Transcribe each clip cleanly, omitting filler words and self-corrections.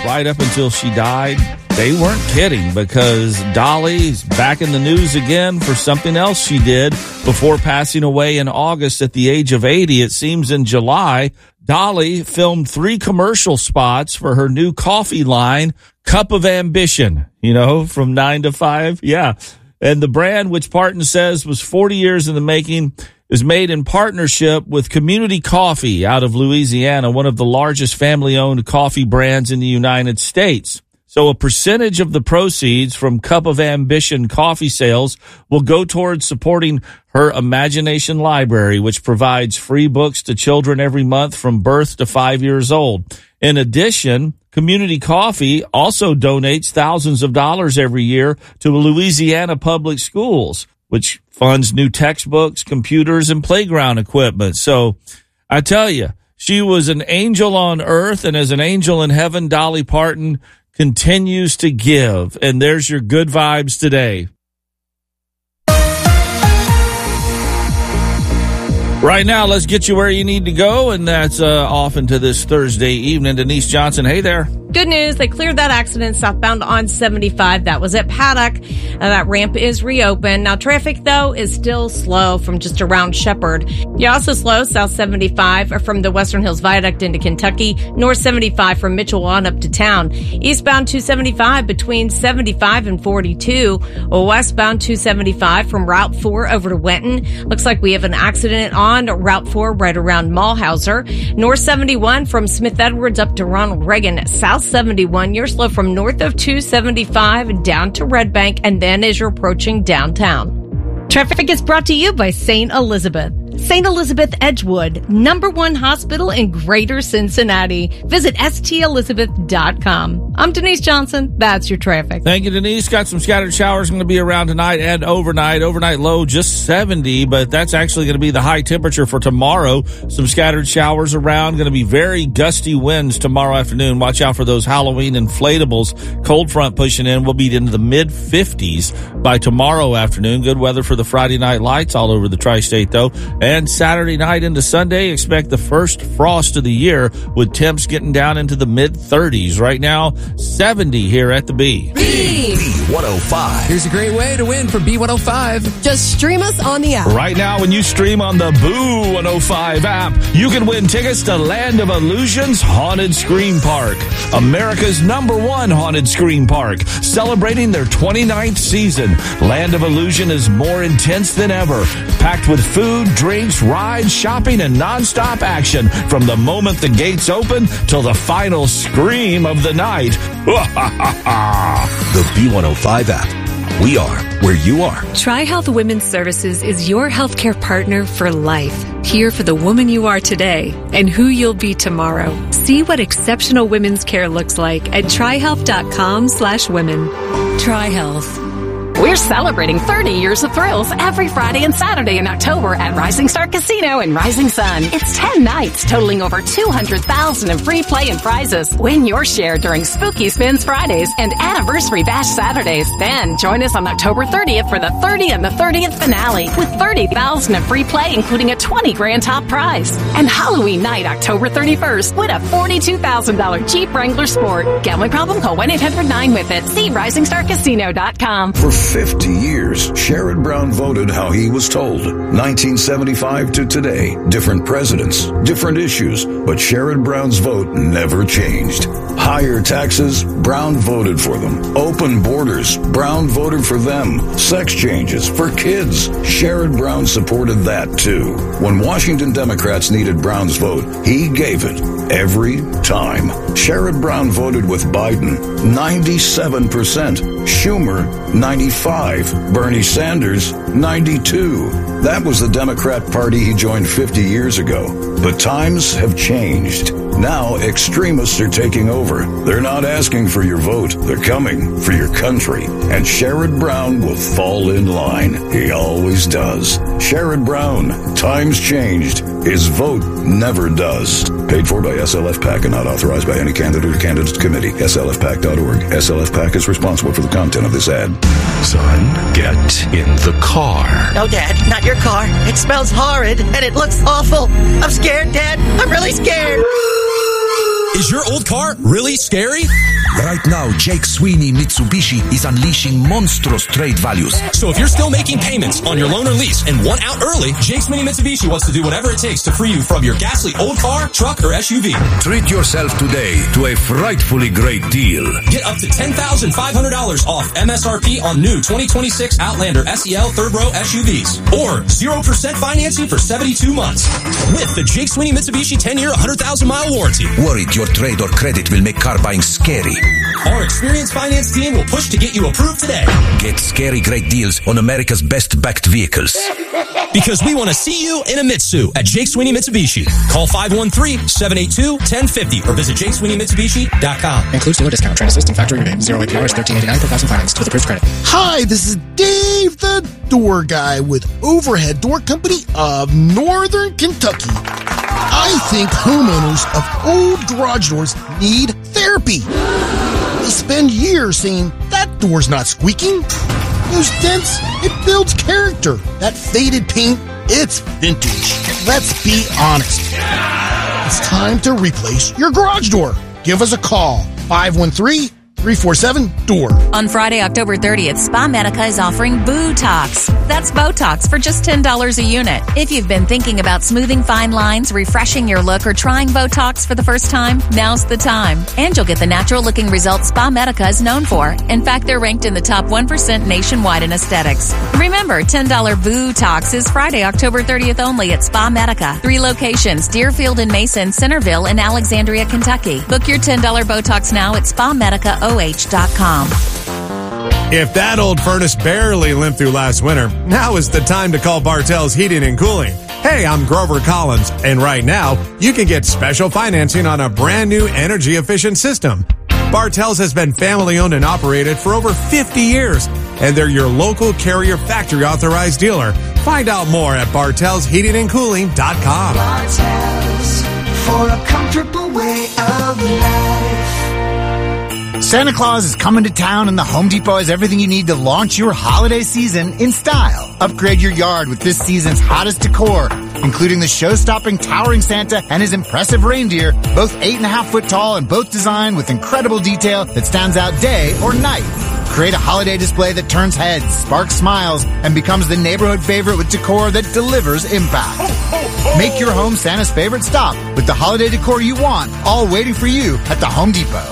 right up until she died, they weren't kidding, because Dolly's back in the news again for something else she did before passing away in August at the age of 80. It seems in July, Dolly filmed 3 commercial spots for her new coffee line, Cup of Ambition, from 9 to 5. Yeah. And the brand, which Parton says was 40 years in the making, is made in partnership with Community Coffee out of Louisiana, one of the largest family-owned coffee brands in the United States. So a percentage of the proceeds from Cup of Ambition coffee sales will go towards supporting her Imagination Library, which provides free books to children every month from birth to 5 years old. In addition, Community Coffee also donates thousands of dollars every year to Louisiana public schools, which funds new textbooks, computers, and playground equipment. So I tell you, she was an angel on earth, and as an angel in heaven, Dolly Parton continues to give. And there's your good vibes today. Right now, let's get you where you need to go, and that's off into this Thursday evening. Denise Johnson, hey there. Good news. They cleared that accident southbound on 75. That was at Paddock. That ramp is reopened. Now, traffic, though, is still slow from just around Shepherd. You're also slow south 75 from the Western Hills Viaduct into Kentucky, north 75 from Mitchell on up to town, eastbound 275 between 75 and 42, westbound 275 from Route 4 over to Wenton. Looks like we have an accident on Route 4 right around Mulhauser. North 71 from Smith Edwards up to Ronald Reagan. South 71, you're slow from north of 275 down to Red Bank, and then as you're approaching downtown. Traffic is brought to you by St. Elizabeth. St. Elizabeth Edgewood, #1 hospital in Greater Cincinnati. Visit stelizabeth.com. I'm Denise Johnson. That's your traffic. Thank you, Denise. Got some scattered showers going to be around tonight and overnight. Overnight low just 70, but that's actually going to be the high temperature for tomorrow. Some scattered showers around. Going to be very gusty winds tomorrow afternoon. Watch out for those Halloween inflatables. Cold front pushing in. We'll be into the mid-50s by tomorrow afternoon. Good weather for the Friday night lights all over the tri-state, though. And Saturday night into Sunday, expect the first frost of the year with temps getting down into the mid-30s. Right now, 70 here at the B. B105. Here's a great way to win from B105. Just stream us on the app. Right now, when you stream on the Boo 105 app, you can win tickets to Land of Illusion's Haunted Scream Park, America's #1 haunted scream park, celebrating their 29th season. Land of Illusion is more intense than ever, packed with food, drinks, rides, shopping, and nonstop action from the moment the gates open till the final scream of the night. The B105 app. We are where you are. TriHealth Women's Services is your healthcare partner for life. Here for the woman you are today and who you'll be tomorrow. See what exceptional women's care looks like at TriHealth.com/women. TriHealth. We're celebrating 30 years of thrills every Friday and Saturday in October at Rising Star Casino in Rising Sun. It's 10 nights totaling over $200,000 in free play and prizes. Win your share during Spooky Spins Fridays and Anniversary Bash Saturdays. Then join us on October 30th for the 30 and the 30th finale with $30,000 in free play, including a $20,000 top prize. And Halloween night, October 31st, with a $42,000 Jeep Wrangler Sport. Gambling problem? Call 1-800-9-WITH-IT. See RisingStarCasino.com. For 50 years, Sherrod Brown voted how he was told. 1975 to today, different presidents, different issues, but Sherrod Brown's vote never changed. Higher taxes, Brown voted for them. Open borders, Brown voted for them. Sex changes for kids, Sherrod Brown supported that too. When Washington Democrats needed Brown's vote, he gave it every time. Sherrod Brown voted with Biden, 97%. Schumer, 95. Bernie Sanders, 92. That was the Democrat Party he joined 50 years ago. But times have changed. Now extremists are taking over. They're not asking for your vote. They're coming for your country. And Sherrod Brown will fall in line. He always does. Sherrod Brown. Times changed. His vote never does. Paid for by SLF PAC and not authorized by any candidate or candidates committee. SLFPAC.org. SLF PAC is responsible for the content of this ad. Son, get in the car. No, Dad, not your car. It smells horrid and it looks awful. I'm scared, Dad. I'm really scared. Is your old car really scary? Right now, Jake Sweeney Mitsubishi is unleashing monstrous trade values. So if you're still making payments on your loan or lease and want out early, Jake Sweeney Mitsubishi wants to do whatever it takes to free you from your ghastly old car, truck, or SUV. Treat yourself today to a frightfully great deal. Get up to $10,500 off MSRP on new 2026 Outlander SEL third row SUVs. Or 0% financing for 72 months. With the Jake Sweeney Mitsubishi 10-year, 100,000-mile warranty. Worried your trade or credit will make car buying scary? Our experienced finance team will push to get you approved today. Get scary great deals on America's best-backed vehicles. Because we want to see you in a Mitsu at Jake Sweeney Mitsubishi. Call 513-782-1050 or visit JakeSweeneyMitsubishi.com. Includes dealer discount, trade assist, and factory rebate. 0 APR is $13.89 per thousand financed with approved credit. Hi, this is Dave the Door Guy with Overhead Door Company of Northern Kentucky. I think homeowners of old garage doors need therapy. They spend years saying, that door's not squeaking. Those dents, it builds character. That faded paint, it's vintage. Let's be honest. It's time to replace your garage door. Give us a call, 513-347-DOOR. On Friday, October 30th, Spa Medica is offering Botox. That's Botox for just $10 a unit. If you've been thinking about smoothing fine lines, refreshing your look, or trying Botox for the first time, now's the time. And you'll get the natural-looking results Spa Medica is known for. In fact, they're ranked in the top 1% nationwide in aesthetics. Remember, $10 Botox is Friday, October 30th only at Spa Medica. 3 locations, Deerfield and Mason, Centerville, and Alexandria, Kentucky. Book your $10 Botox now at SpaMedicaOH.com. If that old furnace barely limped through last winter, now is the time to call Bartell's Heating and Cooling. Hey, I'm Grover Collins, and right now, you can get special financing on a brand new energy-efficient system. Bartell's has been family-owned and operated for over 50 years, and they're your local Carrier factory-authorized dealer. Find out more at BartellsHeatingandCooling.com. Bartell's, for a comfortable way of life. Santa Claus is coming to town, and the Home Depot has everything you need to launch your holiday season in style. Upgrade your yard with this season's hottest decor, including the show-stopping towering Santa and his impressive reindeer, both 8.5 foot tall and both designed with incredible detail that stands out day or night. Create a holiday display that turns heads, sparks smiles, and becomes the neighborhood favorite with decor that delivers impact. Make your home Santa's favorite stop with the holiday decor you want, all waiting for you at the Home Depot.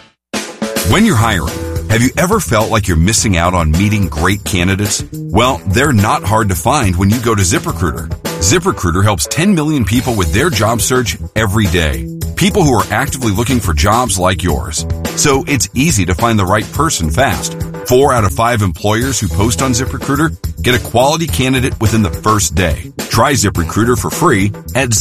When you're hiring, have you ever felt like you're missing out on meeting great candidates? Well, they're not hard to find when you go to ZipRecruiter. ZipRecruiter helps 10 million people with their job search every day. People who are actively looking for jobs like yours. So it's easy to find the right person fast. 4 out of 5 employers who post on ZipRecruiter get a quality candidate within the first day. Try ZipRecruiter for free at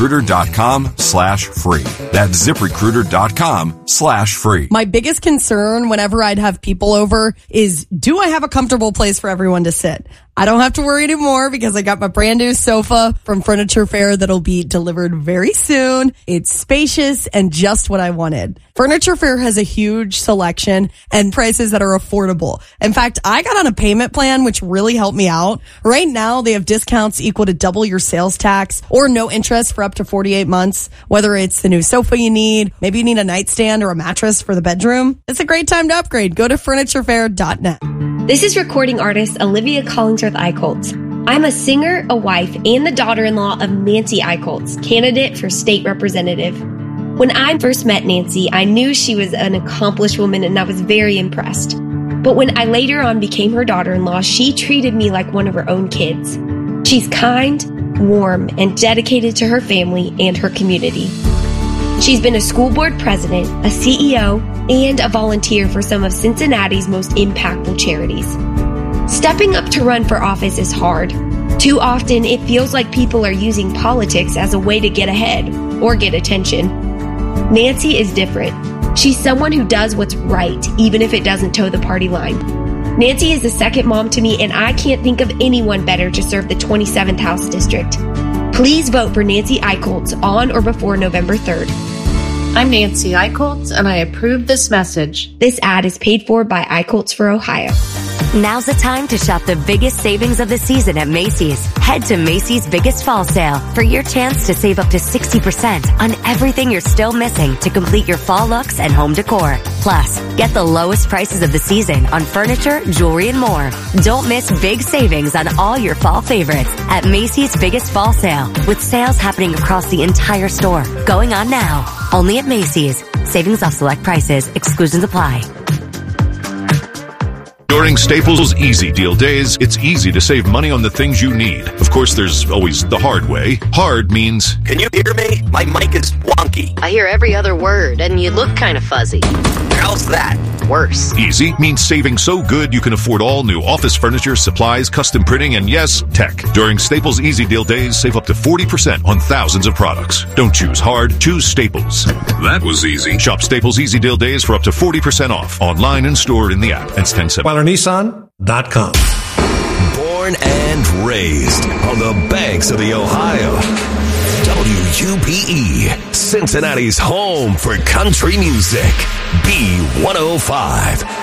ZipRecruiter.com/free. That's ZipRecruiter.com/free. My biggest concern whenever I'd have people over is, do I have a comfortable place for everyone to sit? I don't have to worry anymore because I got my brand new sofa from Furniture Fair that'll be delivered very soon. It's spacious and just what I wanted. Furniture Fair has a huge selection and prices that are affordable. In fact, I got on a payment plan, which really helped me out. Right now, they have discounts equal to double your sales tax or no interest for up to 48 months. Whether it's the new sofa you need, maybe you need a nightstand or a mattress for the bedroom. It's a great time to upgrade. Go to FurnitureFair.net. This is recording artist Olivia Collingsworth Eichholtz. I'm a singer, a wife, and the daughter-in-law of Nancy Eichholtz, candidate for state representative. When I first met Nancy, I knew she was an accomplished woman and I was very impressed. But when I later on became her daughter-in-law, she treated me like one of her own kids. She's kind, warm, and dedicated to her family and her community. She's been a school board president, a CEO, and a volunteer for some of Cincinnati's most impactful charities. Stepping up to run for office is hard. Too often, it feels like people are using politics as a way to get ahead or get attention. Nancy is different. She's someone who does what's right, even if it doesn't toe the party line. Nancy is the second mom to me, and I can't think of anyone better to serve the 27th House District. Please vote for Nancy Eichholtz on or before November 3rd. I'm Nancy Eichholtz, and I approve this message. This ad is paid for by Eichholtz for Ohio. Now's the time to shop the biggest savings of the season at Macy's. Head to Macy's Biggest Fall Sale for your chance to save up to 60% on everything you're still missing to complete your fall looks and home decor. Plus, get the lowest prices of the season on furniture, jewelry, and more. Don't miss big savings on all your fall favorites at Macy's Biggest Fall Sale, with sales happening across the entire store. Going on now. Only at Macy's. Savings off select prices. Exclusions apply. During Staples Easy Deal Days, it's easy to save money on the things you need. Of course, there's always the hard way. Hard means... Can you hear me? My mic is wonky. I hear every other word, and you look kind of fuzzy. How's that? Worse. Easy means saving so good you can afford all new office furniture, supplies, custom printing, and yes, tech. During Staples Easy Deal Days, save up to 40% on thousands of products. Don't choose hard, choose Staples. That was easy. Shop Staples Easy Deal Days for up to 40% off. Online and stored in the app. And Nissan.com. Born and raised on the banks of the Ohio. WUPE, Cincinnati's home for country music. B105.